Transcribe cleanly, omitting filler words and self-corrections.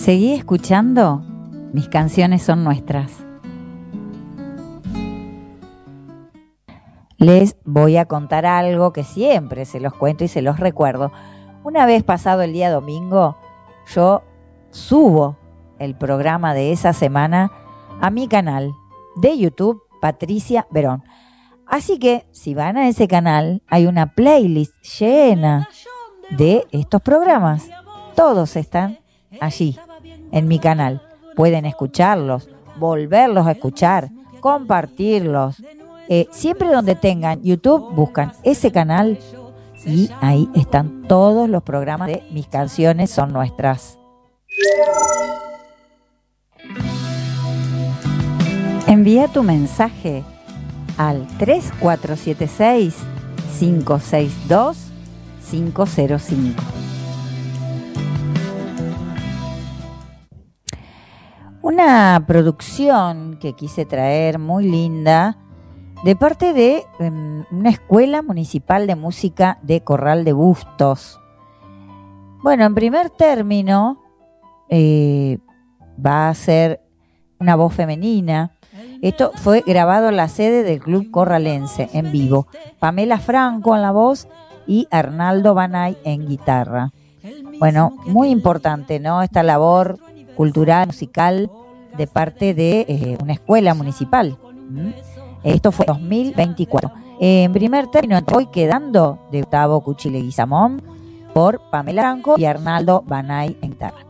Seguí escuchando, mis canciones son nuestras. Les voy a contar algo que siempre se los cuento y se los recuerdo. Una vez pasado el día domingo, yo subo el programa de esa semana a mi canal de YouTube, Patricia Verón. Así que si van a ese canal, hay una playlist llena de estos programas. Todos están allí, en mi canal. Pueden escucharlos, volverlos a escuchar, compartirlos. Siempre donde tengan YouTube, buscan ese canal y ahí están todos los programas de Mis Canciones Son Nuestras. Envía tu mensaje al 3476-562-505. Una producción que quise traer muy linda de parte de una escuela municipal de música de Corral de Bustos. Bueno, en primer término va a ser una voz femenina. Esto fue grabado en la sede del Club Corralense en vivo. Pamela Franco en la voz y Arnaldo Banay en guitarra. Bueno, muy importante, ¿no? Esta labor cultural, musical de parte de una escuela municipal. Esto fue en 2024. En primer término, voy quedando de Gustavo Cuchi Leguizamón por Pamela Franco y Arnaldo Banay en guitarra.